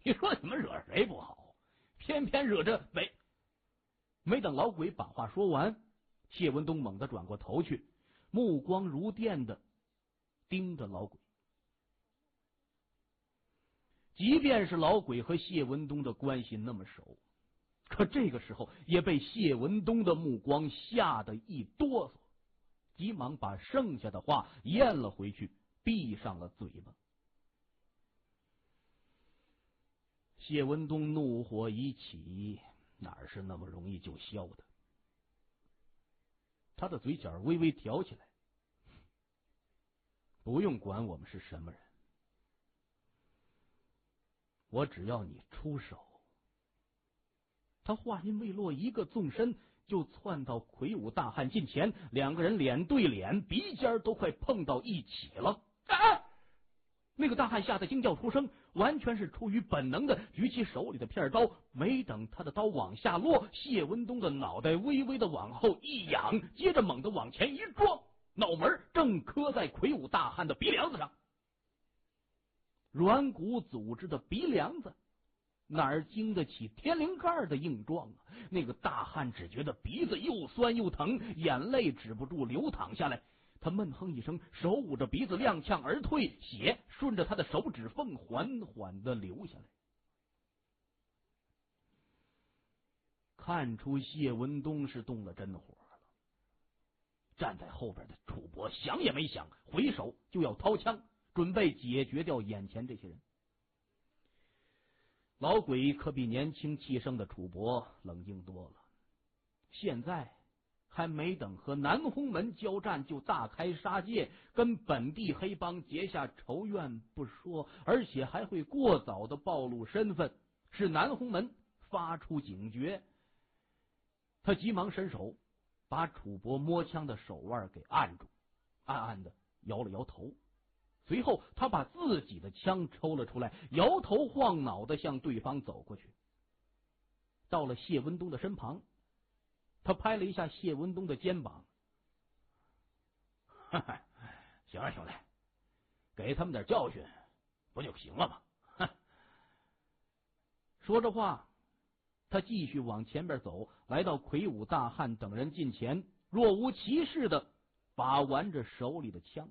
你说你们惹谁不好，偏偏惹这没等老鬼把话说完，谢文东猛地转过头去，目光如电的盯着老鬼。即便是老鬼和谢文东的关系那么熟，可这个时候也被谢文东的目光吓得一哆嗦，急忙把剩下的话咽了回去，闭上了嘴巴。谢文东怒火一起，哪是那么容易就消的？他的嘴角微微挑起来。不用管我们是什么人，我只要你出手。他话音未落，一个纵身就窜到魁梧大汉近前，两个人脸对脸，鼻尖都快碰到一起了。那个大汉吓得惊叫出声，完全是出于本能的举起手里的片刀。没等他的刀往下落，谢文东的脑袋微微的往后一仰，接着猛地往前一撞，脑门正磕在魁梧大汉的鼻梁子上。软骨组织的鼻梁子哪儿经得起天灵盖的硬撞啊！那个大汉只觉得鼻子又酸又疼，眼泪止不住流淌下来。他闷哼一声，手捂着鼻子踉跄而退，血顺着他的手指缝缓缓的流下来。看出谢文东是动了真火了，站在后边的楚伯想也没想，回手就要掏枪，准备解决掉眼前这些人。老鬼可比年轻气盛的楚伯冷静多了，现在还没等和南红门交战，就大开杀戒，跟本地黑帮结下仇怨不说，而且还会过早的暴露身份，使南红门发出警觉。他急忙伸手把楚伯摸枪的手腕给按住，暗暗的摇了摇头。随后他把自己的枪抽了出来，摇头晃脑的向对方走过去。到了谢文东的身旁，他拍了一下谢文东的肩膀。行了兄弟，给他们点教训不就行了吗？说着话，他继续往前边走，来到魁梧大汉等人近前，若无其事的把玩着手里的枪。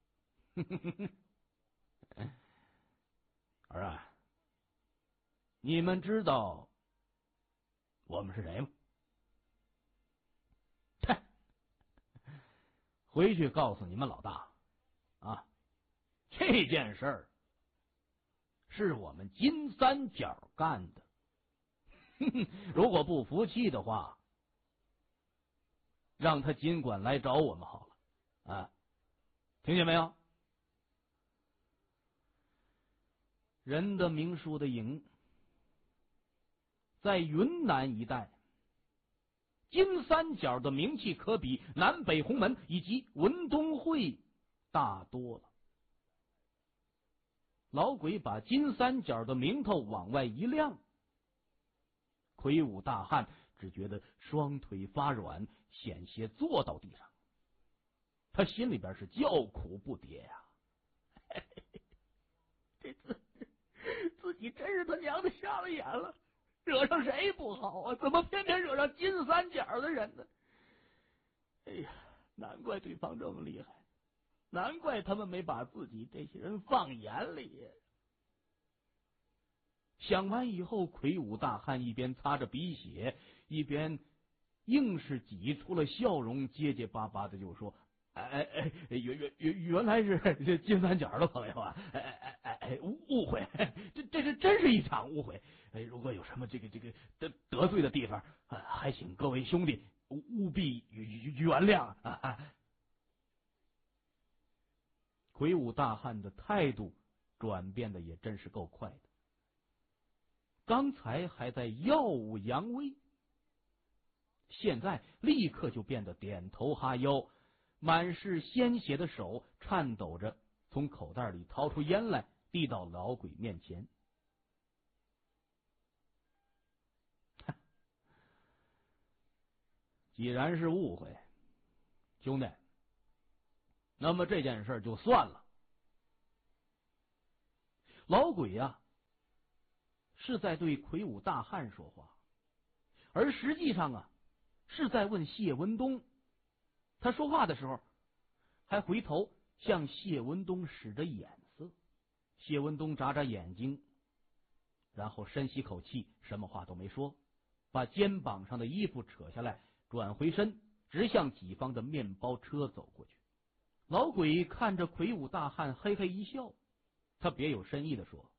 儿啊，你们知道我们是谁吗？回去告诉你们老大啊，这件事儿是我们金三角干的。如果不服气的话，让他尽管来找我们好了啊，听见没有？人的名树的影，在云南一带，金三角的名气可比南北红门以及文东会大多了。老鬼把金三角的名头往外一亮，魁梧大汉只觉得双腿发软，险些坐到地上。他心里边是叫苦不迭呀、这自己真是他娘的瞎了眼了，惹上谁不好啊？怎么偏偏惹上金三角的人呢？哎呀，难怪对方这么厉害，难怪他们没把自己这些人放眼里。想完以后，魁梧大汉一边擦着鼻血，一边硬是挤出了笑容，结结巴巴的就说：“原来是金三角的朋友啊！误会，这是真是一场误会。如果有什么这个得罪的地方，还请各位兄弟务必原谅啊！”魁梧大汉的态度转变的也真是够快的。刚才还在耀武扬威，现在立刻就变得点头哈腰，满是鲜血的手颤抖着从口袋里掏出烟来，递到老鬼面前。既然是误会，兄弟，那么这件事就算了。老鬼呀， 是在对魁梧大汉说话，而实际上啊，是在问谢文东。他说话的时候，还回头向谢文东使着眼色。谢文东眨眨眼睛，然后深吸口气，什么话都没说，把肩膀上的衣服扯下来，转回身，直向己方的面包车走过去。老鬼看着魁梧大汉，嘿嘿一笑，他别有深意的说：“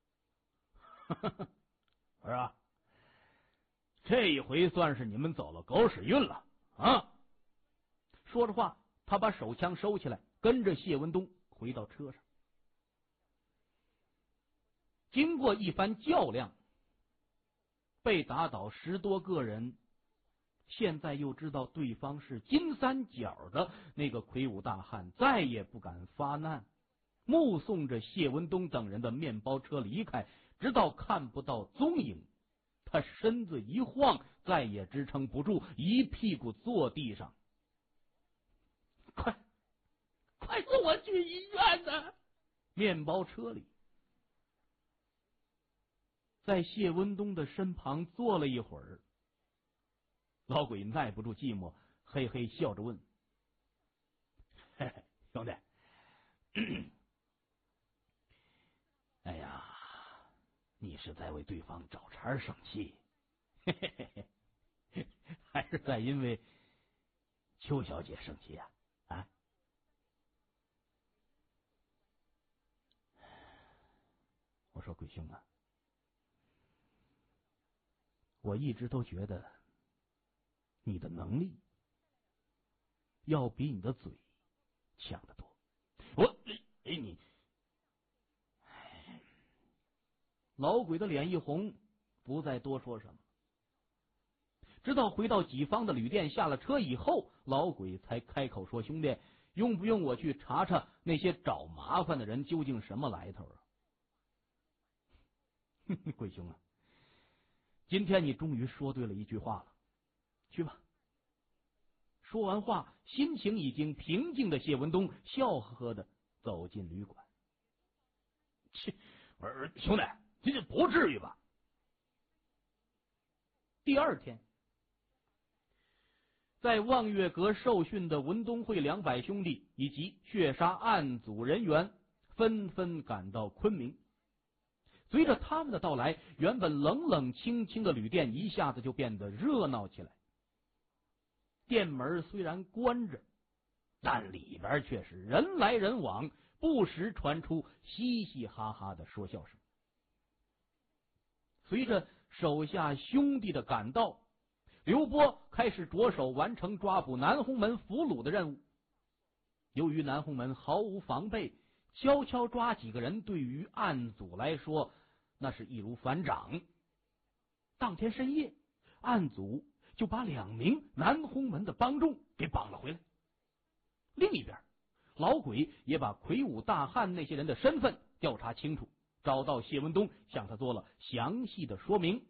儿啊，这一回算是你们走了狗屎运了啊！”说着话，他把手枪收起来，跟着谢文东回到车上。经过一番较量，被打倒10多个人，现在又知道对方是金三角的那个魁梧大汉，再也不敢发难，目送着谢文东等人的面包车离开，直到看不到踪影，他身子一晃，再也支撑不住，一屁股坐地上。快送我去医院呐！面包车里，在谢文东的身旁坐了一会儿，老鬼耐不住寂寞，嘿嘿笑着问：“嘿嘿，兄弟，哎呀，你是在为对方找茬生气，嘿嘿嘿嘿，还是在因为邱小姐生气啊？啊？”我说：“鬼兄啊，我一直都觉得你的能力要比你的嘴强得多。”你，老鬼的脸一红，不再多说什么。直到回到己方的旅店，下了车以后，老鬼才开口说：“兄弟，用不用我去查查那些找麻烦的人究竟什么来头啊？”鬼兄啊，今天你终于说对了一句话了，去吧。说完话，心情已经平静的谢文东笑呵呵的走进旅馆。切，我说兄弟，这不至于吧？第二天，在望月阁受训的文东会200兄弟以及血杀案组人员纷纷赶到昆明。随着他们的到来，原本冷冷清清的旅店一下子就变得热闹起来。店门虽然关着，但里边却是人来人往，不时传出嘻嘻哈哈的说笑声。随着手下兄弟的赶到，刘波开始着手完成抓捕南红门俘虏的任务。由于南红门毫无防备，悄悄抓几个人对于案组来说那是易如反掌。当天深夜，案组就把2名南红门的帮众给绑了回来。另一边，老鬼也把魁梧大汉那些人的身份调查清楚，找到谢文东，向他做了详细的说明。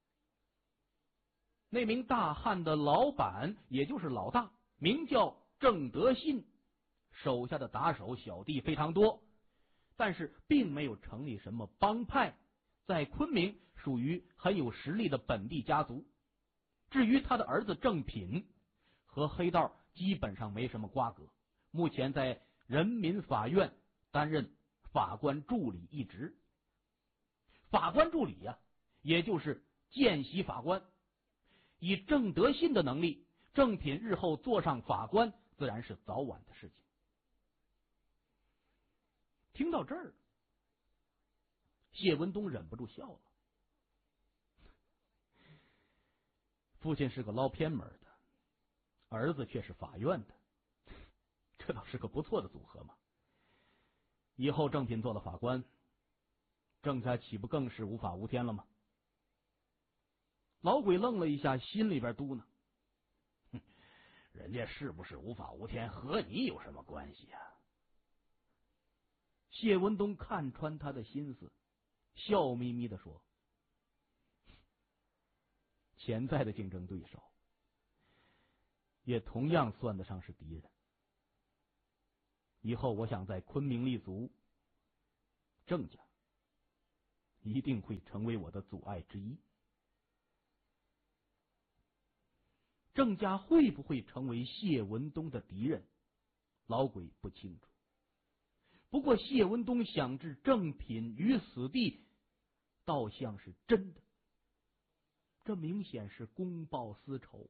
那名大汉的老板，也就是老大，名叫郑德信，手下的打手小弟非常多，但是并没有成立什么帮派，在昆明属于很有实力的本地家族。至于他的儿子郑品，和黑道基本上没什么瓜葛，目前在人民法院担任法官助理一职。法官助理也就是见习法官。以郑德信的能力，郑品日后坐上法官自然是早晚的事情。听到这儿，谢文东忍不住笑了。父亲是个捞偏门的，儿子却是法院的，这倒是个不错的组合嘛。以后郑品做了法官，郑家岂不更是无法无天了吗？老鬼愣了一下，心里边嘟囔：人家是不是无法无天，和你有什么关系啊？谢文东看穿他的心思，笑眯眯的说：潜在的竞争对手，也同样算得上是敌人。以后我想在昆明立足，郑家一定会成为我的阻碍之一。郑家会不会成为谢文东的敌人，老鬼不清楚。不过谢文东想置郑品于死地，倒像是真的。这明显是公报私仇。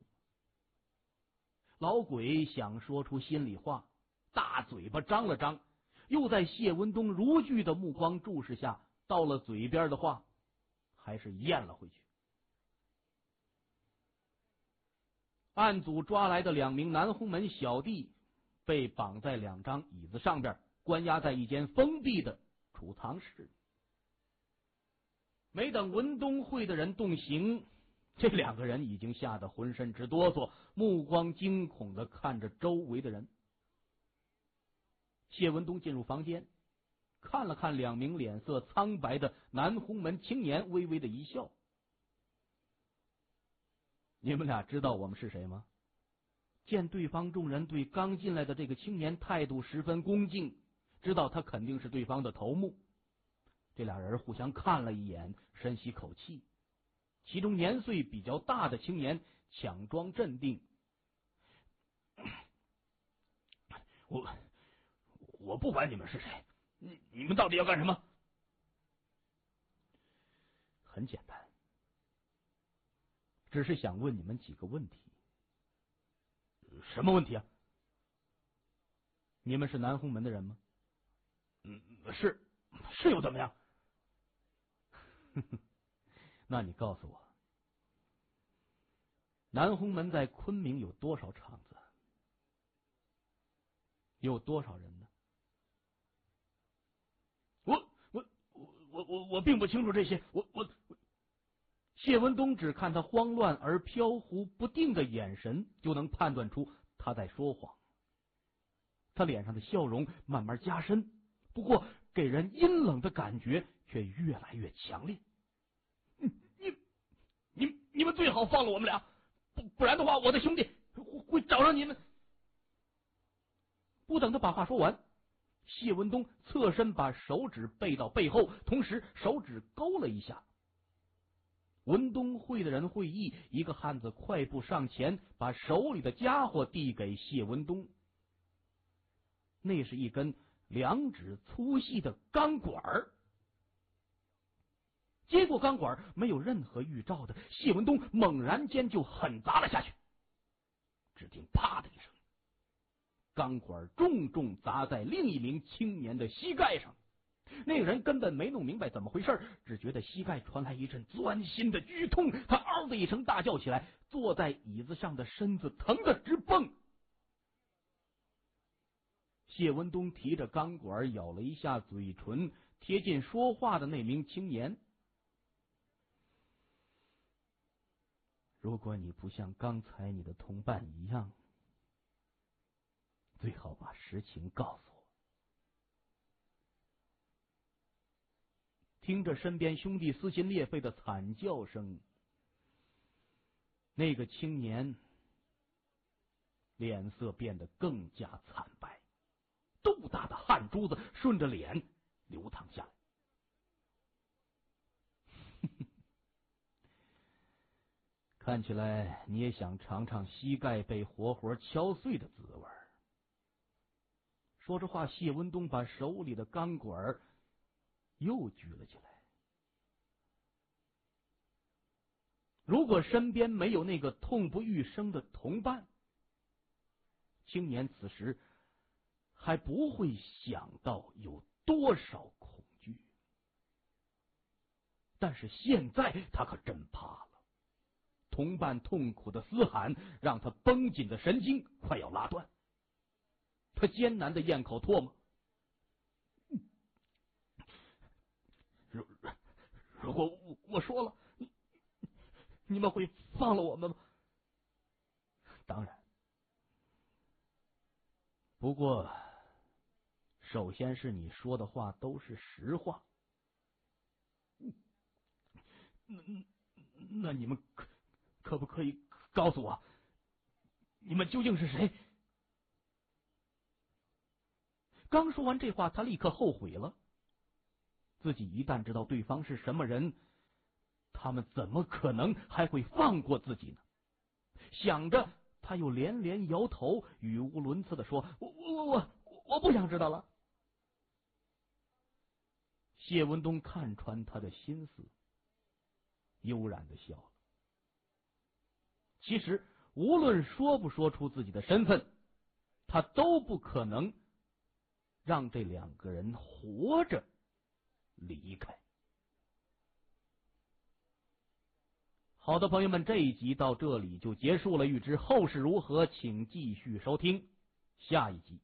老鬼想说出心里话，大嘴巴张了张，又在谢文东如炬的目光注视下，到了嘴边的话还是咽了回去。暗组抓来的2名南红门小弟被绑在2张椅子上边，关押在一间封闭的储藏室。没等文东会的人动刑，这2个人已经吓得浑身直哆嗦，目光惊恐地看着周围的人。谢文东进入房间，看了看2名脸色苍白的南红门青年，微微的一笑。你们俩知道我们是谁吗？见对方众人对刚进来的这个青年态度十分恭敬，知道他肯定是对方的头目。这俩人互相看了一眼，深吸口气。其中年岁比较大的青年强装镇定：我不管你们是谁，你们到底要干什么？很简单，只是想问你们几个问题。什么问题啊？你们是南红门的人吗？是又怎么样？那你告诉我，南红门在昆明有多少场子？有多少人呢？我并不清楚这些。谢文东只看他慌乱而飘忽不定的眼神，就能判断出他在说谎。他脸上的笑容慢慢加深，不过给人阴冷的感觉却越来越强烈。你们最好放了我们俩，不然的话，我的兄弟会找上你们。不等他把话说完，谢文东侧身把手指背到背后，同时手指勾了一下。文东会的人会意，一个汉子快步上前，把手里的家伙递给谢文东。那是一根2指粗细的钢管儿。接过钢管，没有任何预兆的，谢文东猛然间就狠砸了下去。只听啪的一声，钢管重重砸在另一名青年的膝盖上。那个人根本没弄明白怎么回事，只觉得膝盖传来一阵钻心的剧痛，他嗷的一声大叫起来，坐在椅子上的身子疼得直蹦。谢文东提着钢管咬了一下嘴唇，贴近说话的那名青年：如果你不像刚才你的同伴一样，最好把实情告诉我。听着身边兄弟撕心裂肺的惨叫声，那个青年脸色变得更加惨白，豆大的汗珠子顺着脸流淌下来。看起来你也想尝尝膝盖被活活敲碎的滋味。说着话，谢文东把手里的钢管又举了起来。如果身边没有那个痛不欲生的同伴，青年此时还不会想到有多少恐惧。但是现在他可真怕了。同伴痛苦的嘶喊让他绷紧的神经快要拉断。他艰难的咽口唾沫。如果我说了，你们会放了我们吗？当然。不过首先是你说的话都是实话。那你们可不可以告诉我，你们究竟是谁？刚说完这话，他立刻后悔了。 自己一旦知道对方是什么人，他们怎么可能还会放过自己呢？想着，他又连连摇头，语无伦次地说：“我不想知道了。”谢文东看穿他的心思，悠然地笑了。其实，无论说不说出自己的身份，他都不可能让这两个人活着离开。好的，朋友们，这一集到这里就结束了。欲知后事如何，请继续收听下一集。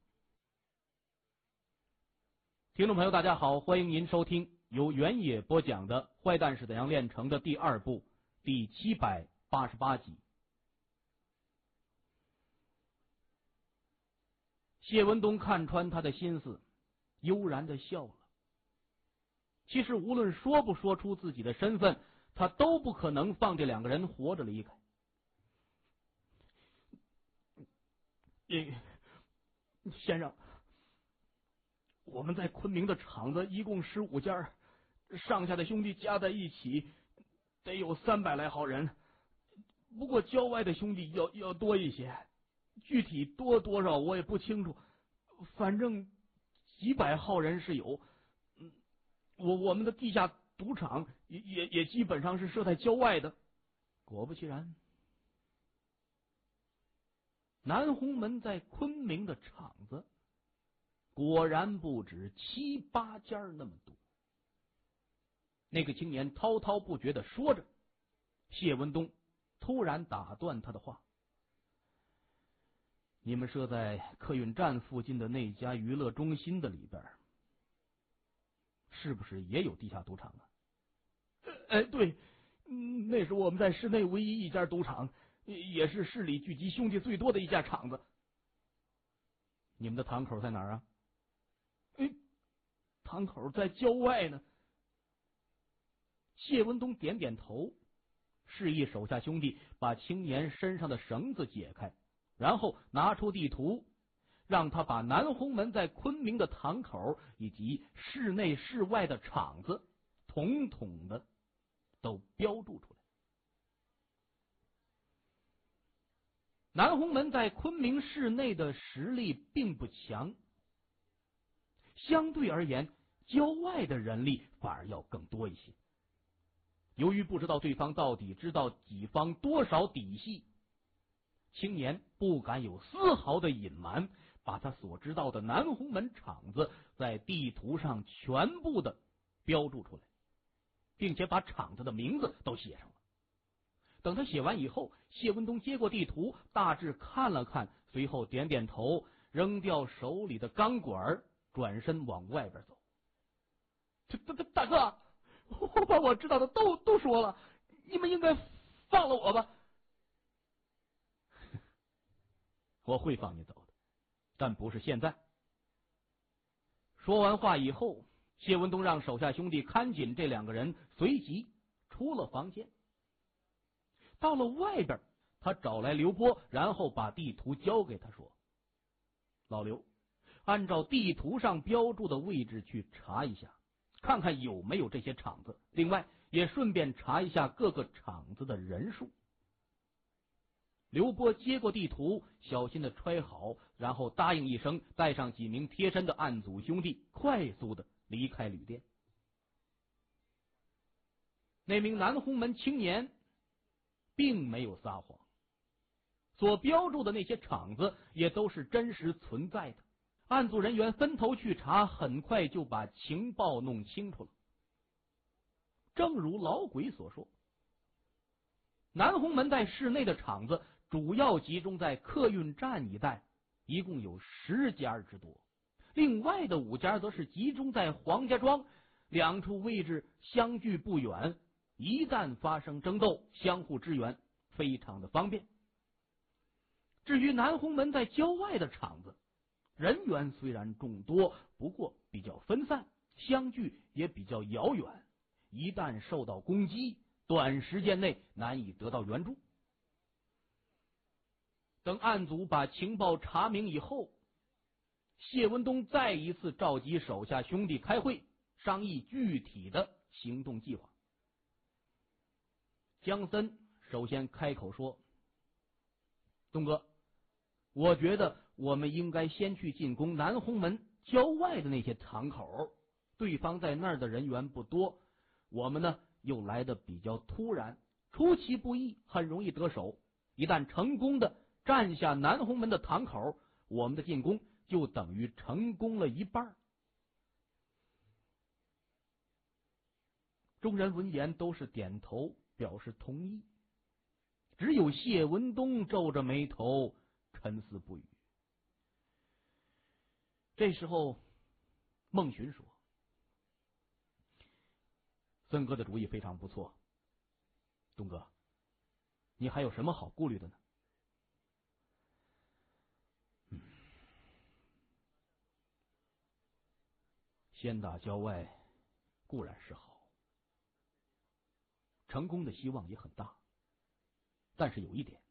听众朋友，大家好，欢迎您收听由原野播讲的《坏蛋是怎样炼成的》第2部第788集。谢文东看穿他的心思，悠然地笑了。其实无论说不说出自己的身份，他都不可能放这两个人活着离开。先生，我们在昆明的厂子一共15家，上下的兄弟加在一起得有300来号人，不过郊外的兄弟要多一些，具体多少我也不清楚，反正几百号人是有。我们的地下赌场也基本上是设在郊外的。果不其然，南红门在昆明的厂子果然不止7、8家那么多。那个青年滔滔不绝地说着，谢文东突然打断他的话：“你们设在客运站附近的那家娱乐中心的里边，是不是也有地下赌场啊？”“对，那是我们在市内唯一一家赌场，也是市里聚集兄弟最多的一家厂子。”“你们的堂口在哪儿啊？”“堂口在郊外呢。”谢文东点点头，示意手下兄弟把青年身上的绳子解开，然后拿出地图，让他把南红门在昆明的堂口以及市内市外的厂子统统的都标注出来。南红门在昆明市内的实力并不强，相对而言，郊外的人力反而要更多一些。由于不知道对方到底知道己方多少底细，青年不敢有丝毫的隐瞒，把他所知道的南红门厂子在地图上全部的标注出来，并且把厂子的名字都写上了。等他写完以后，谢文东接过地图，大致看了看，随后点点头，扔掉手里的钢管，转身往外边走。“大哥，我把我知道的都说了，你们应该放了我吧。”“我会放你走的，但不是现在。”说完话以后，谢文东让手下兄弟看紧这两个人，随即出了房间。到了外边，他找来刘波，然后把地图交给他，说：“老刘，按照地图上标注的位置去查一下，看看有没有这些厂子，另外也顺便查一下各个厂子的人数。”刘波接过地图，小心的揣好，然后答应一声，带上几名贴身的案组兄弟，快速的离开旅店。那名南红门青年并没有撒谎，所标注的那些厂子也都是真实存在的。案组人员分头去查，很快就把情报弄清楚了。正如老鬼所说，南红门在市内的厂子主要集中在客运站一带，一共有10家之多，另外的5家则是集中在黄家庄，2处位置相距不远，一旦发生争斗，相互支援，非常的方便。至于南红门在郊外的厂子，人员虽然众多，不过比较分散，相距也比较遥远，一旦受到攻击，短时间内难以得到援助。等案组把情报查明以后，谢文东再一次召集手下兄弟开会， 商议具体的行动计划。江森首先开口说：“东哥，我觉得我们应该先去进攻南红门郊外的那些堂口，对方在那儿的人员不多，我们呢又来得比较突然，出其不意，很容易得手。一旦成功的占下南红门的堂口，我们的进攻就等于成功了一半。”众人闻言都是点头表示同意，只有谢文东皱着眉头沉思不语。这时候孟寻说：“森哥的主意非常不错，东哥，你还有什么好顾虑的呢？”先打郊外固然是好，成功的希望也很大，但是有一点，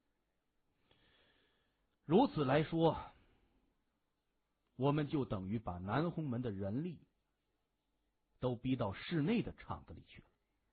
如此来说，我们就等于把南红门的人力都逼到市内的厂子里去了。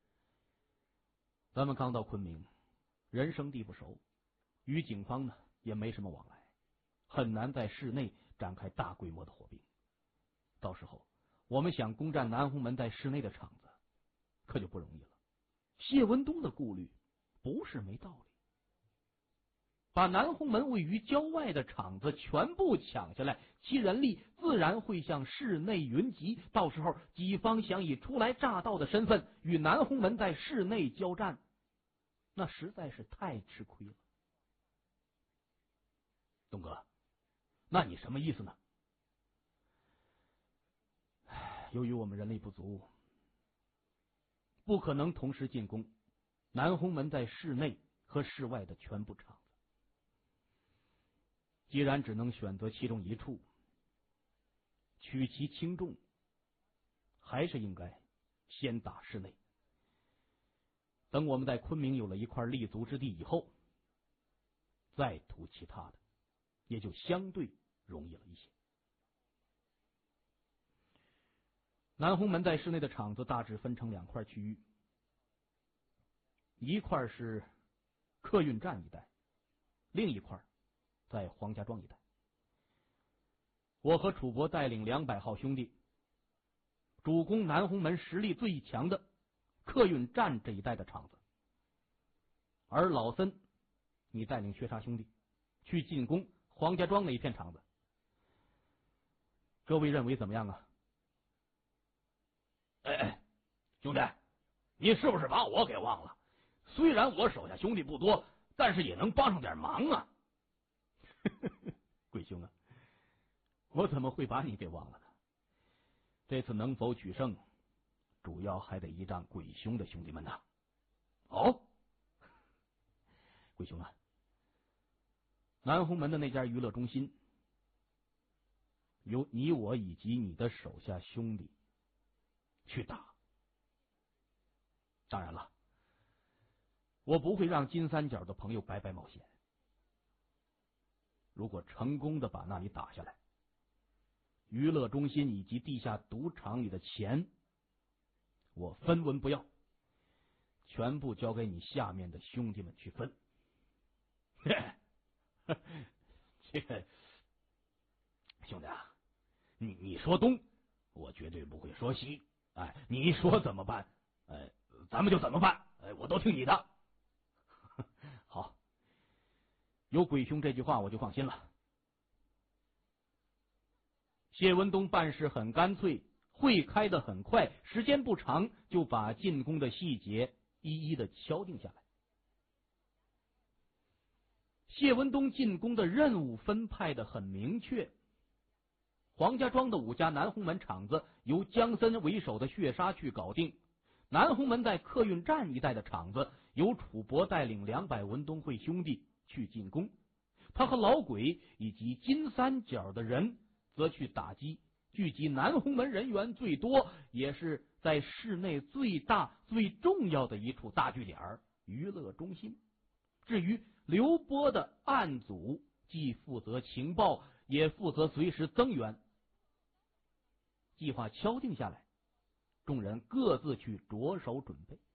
咱们刚到昆明，人生地不熟，与警方呢也没什么往来，很难在市内展开大规模的火并。到时候我们想攻占南红门在市内的厂子，可就不容易了。谢文东的顾虑不是没道理。把南红门位于郊外的厂子全部抢下来，其人力自然会向市内云集，到时候己方想以初来乍到的身份与南红门在市内交战，那实在是太吃亏了。东哥，那你什么意思呢？由于我们人力不足，不可能同时进攻南红门在市内和市外的全部厂子。既然只能选择其中一处，取其轻重，还是应该先打市内。等我们在昆明有了一块立足之地以后，再图其他的，也就相对容易了一些。南红门在市内的厂子大致分成两块区域，一块是客运站一带，另一块在黄家庄一带。我和楚国带领200号兄弟，主攻南红门实力最强的客运站这一带的厂子，而老森，你带领薛沙兄弟去进攻黄家庄那一片厂子。各位认为怎么样啊？ 哎，兄弟，你是不是把我给忘了？虽然我手下兄弟不多，但是也能帮上点忙啊。 贵兄啊，我怎么会把你给忘了呢？这次能否取胜，主要还得依仗贵兄的兄弟们呐。 哦， 贵兄啊，南红门的那家娱乐中心，由你我以及你的手下兄弟去打。当然了，我不会让金三角的朋友白白冒险。如果成功的把那里打下来，娱乐中心以及地下赌场里的钱，我分文不要，全部交给你下面的兄弟们去分。 这个兄弟啊，你说东，我绝对不会说西。哎，你说怎么办？咱们就怎么办？我都听你的。 好，有鬼兄这句话我就放心了。谢文东办事很干脆，会开得很快，时间不长就把进攻的细节一一的敲定下来。谢文东进攻的任务分派的很明确，黄家庄的5家南红门厂子由江森为首的血杀去搞定，南红门在客运站一带的厂子由楚博带领200文东会兄弟去进攻，他和老鬼以及金三角的人则去打击聚集南红门人员最多，也是在市内最大最重要的一处大据点娱乐中心。至于刘波的案组，既负责情报，也负责随时增援。计划敲定下来， 众人各自去着手准备。